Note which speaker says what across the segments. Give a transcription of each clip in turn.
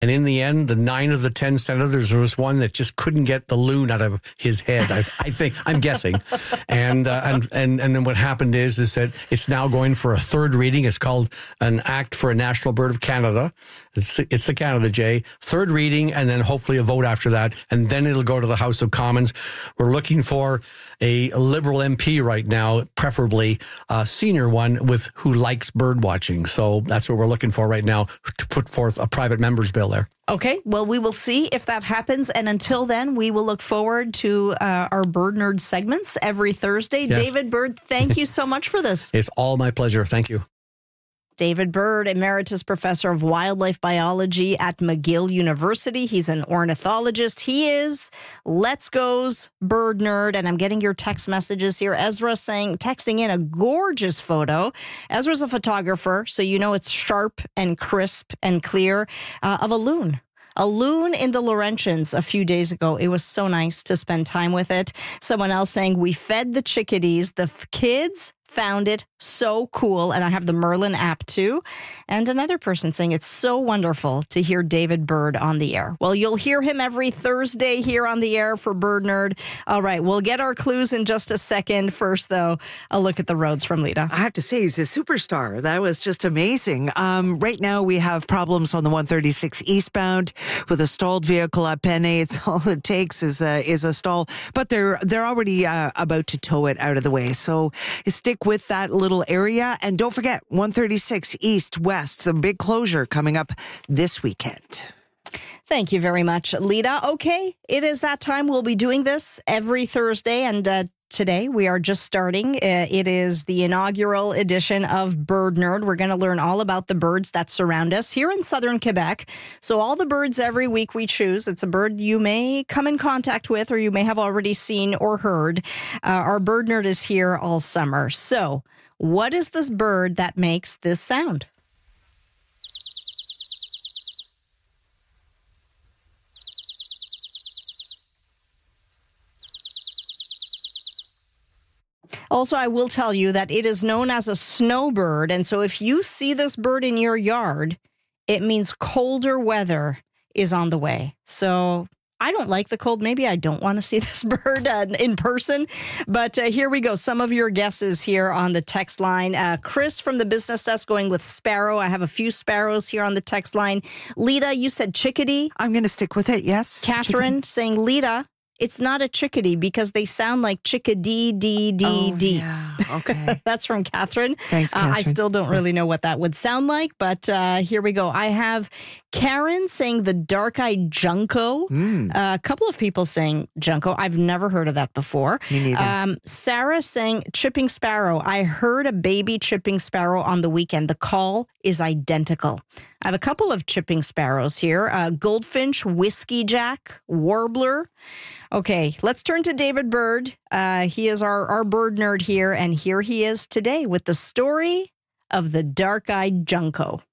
Speaker 1: And in the end, the 9 of the 10 senators, there was one that just couldn't get the loon out of his head. I think, I'm guessing. And then what happened is that it's now going for a third reading. It's called an Act for a National Bird of Canada. It's the Canada Jay. Third reading, and then hopefully a vote after that. And then it'll go to the House of Commons. We're looking for a Liberal MP right now, preferably a senior one who likes bird watching. So that's what we're looking for right now, to put forth a private member's bill there.
Speaker 2: Okay, well, we will see if that happens. And until then, we will look forward to our Bird Nerd segments every Thursday.
Speaker 1: Yes.
Speaker 2: David Bird, thank you so much for this.
Speaker 1: It's all my pleasure. Thank you.
Speaker 2: David Bird, Emeritus Professor of Wildlife Biology at McGill University. He's an ornithologist. He is Let's Go's Bird Nerd. And I'm getting your text messages here. Ezra texting in a gorgeous photo. Ezra's a photographer, so you know it's sharp and crisp and clear, of a loon. A loon in the Laurentians a few days ago. It was so nice to spend time with it. Someone else saying, we fed the chickadees. The kids found it so cool. And I have the Merlin app too. And another person saying it's so wonderful to hear David Bird on the air. Well, you'll hear him every Thursday here on the air for Bird Nerd. All right, we'll get our clues in just a second. First, though, a look at the roads from Lita.
Speaker 3: I have to say, he's a superstar. That was just amazing. Right now, we have problems on the 136 eastbound with a stalled vehicle at Penne. It's all it takes is a stall, but they're already about to tow it out of the way. So stick with that little area. And don't forget, 136 east-west, the big closure coming up this weekend.
Speaker 2: Thank you very much, Lita. Okay, it is that time. We'll be doing this every Thursday, and today we are just starting. It is the inaugural edition of Bird Nerd. We're going to learn all about the birds that surround us here in southern Quebec. So all the birds every week we choose. It's a bird you may come in contact with or you may have already seen or heard. Our Bird Nerd is here all summer. So what is this bird that makes this sound? Also, I will tell you that it is known as a snowbird. And so if you see this bird in your yard, it means colder weather is on the way. So I don't like the cold. Maybe I don't want to see this bird in person. But here we go. Some of your guesses here on the text line. Chris from the business desk going with sparrow. I have a few sparrows here on the text line. Lita, you said chickadee.
Speaker 3: I'm going to stick with it, yes.
Speaker 2: Catherine saying, Lita, it's not a chickadee because they sound like chickadee, D.
Speaker 3: Yeah, okay.
Speaker 2: That's from Catherine.
Speaker 3: Thanks, Catherine.
Speaker 2: I still don't really know what that would sound like, but here we go. I have Karen saying the dark-eyed junco. A couple of people saying junco. I've never heard of that before.
Speaker 3: Me neither.
Speaker 2: Sarah saying chipping sparrow. I heard a baby chipping sparrow on the weekend. The call is identical. I have a couple of chipping sparrows here. Goldfinch, whiskey jack, warbler. Okay, let's turn to David Bird. He is our bird nerd here, and here he is today with the story of the dark-eyed junco.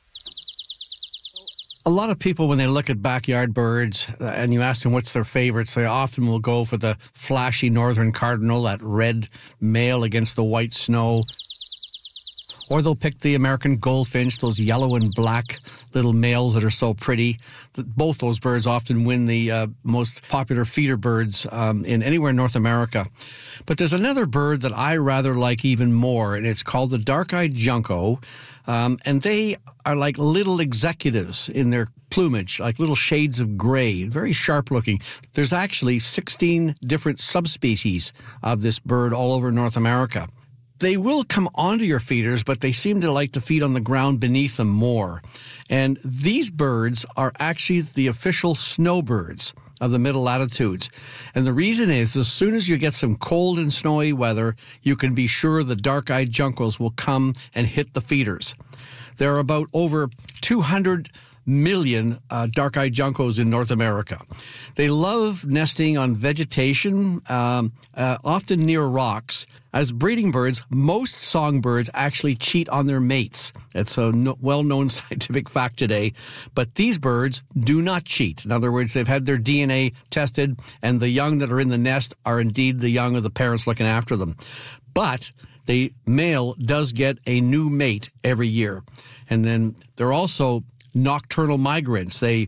Speaker 1: A lot of people, when they look at backyard birds and you ask them what's their favorites, they often will go for the flashy northern cardinal, that red male against the white snow. Or they'll pick the American goldfinch, those yellow and black little males that are so pretty. Both those birds often win the most popular feeder birds in anywhere in North America. But there's another bird that I rather like even more, and it's called the dark-eyed junco. And they are like little executives in their plumage, like little shades of gray, very sharp looking. There's actually 16 different subspecies of this bird all over North America. They will come onto your feeders, but they seem to like to feed on the ground beneath them more. And these birds are actually the official snowbirds of the middle latitudes. And the reason is, as soon as you get some cold and snowy weather, you can be sure the dark-eyed juncos will come and hit the feeders. There are about over 200 million dark-eyed juncos in North America. They love nesting on vegetation, often near rocks. As breeding birds, most songbirds actually cheat on their mates. It's a well-known scientific fact today. But these birds do not cheat. In other words, they've had their DNA tested, and the young that are in the nest are indeed the young of the parents looking after them. But the male does get a new mate every year. And then they're also nocturnal migrants. They